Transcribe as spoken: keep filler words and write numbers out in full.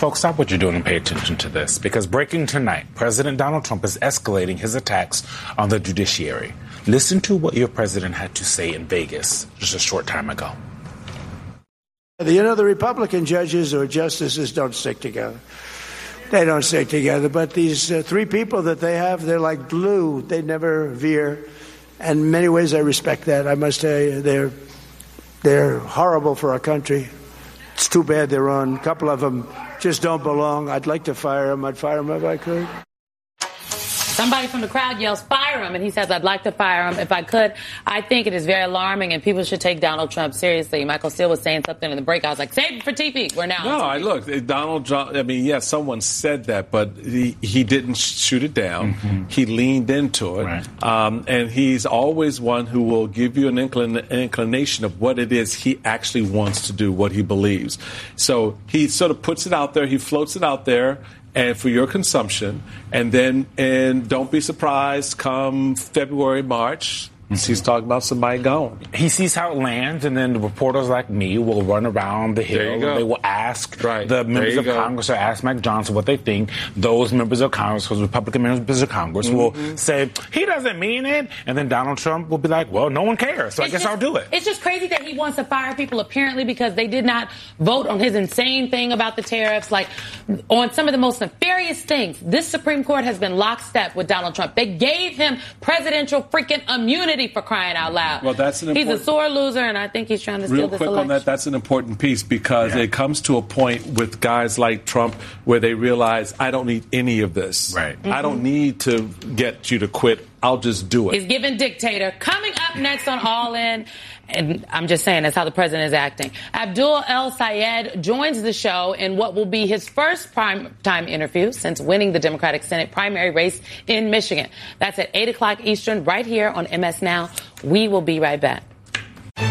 Folks, stop what you're doing and pay attention to this, because breaking tonight, President Donald Trump is escalating his attacks on the judiciary. Listen to what your president had to say in Vegas just a short time ago. You know, the Republican judges or justices don't stick together. They don't stick together. But these uh, three people that they have, they're like glue. They never veer. And in many ways, I respect that. I must tell you, they're, they're horrible for our country. It's too bad they're on. A couple of them just don't belong. I'd like to fire them. I'd fire them if I could. Somebody from the crowd yells, fire him, and he says, I'd like to fire him if I could. I think it is very alarming, and people should take Donald Trump seriously. Michael Steele was saying something in the break. I was like, save it for T V. We're now No, I look, Donald Trump, I mean, yes, someone said that, but he, he didn't shoot it down. Mm-hmm. He leaned into it. Right. Um, and he's always one who will give you an, inclin- an inclination of what it is he actually wants to do, what he believes. So he sort of puts it out there. He floats it out there. And for your consumption, and then and don't be surprised come February, March, mm-hmm. he's talking about somebody gone. He sees how it lands, and then the reporters like me will run around the hill. And they will ask right. the members of go. Congress or ask Mike Johnson what they think. Those members of Congress, those Republican members of Congress, mm-hmm. will say, he doesn't mean it. And then Donald Trump will be like, well, no one cares, so it's I guess just, I'll do it. It's just crazy that he wants to fire people, apparently, because they did not vote on his insane thing about the tariffs, like on some of the most nefarious things. This Supreme Court has been lockstep with Donald Trump. They gave him presidential freaking immunity, for crying out loud. Well, that's an important... He's a sore loser, and I think he's trying to steal Real this quick election. on that, that's an important piece, because yeah. it comes to a point with guys like Trump where they realize, I don't need any of this. Right. Mm-hmm. I don't need to get you to quit. I'll just do it. He's giving dictator. Coming up next on All In, and I'm just saying that's how the president is acting. Abdul El Sayed joins the show in what will be his first prime time interview since winning the Democratic Senate primary race in Michigan. That's at eight o'clock Eastern right here on M S Now. We will be right back.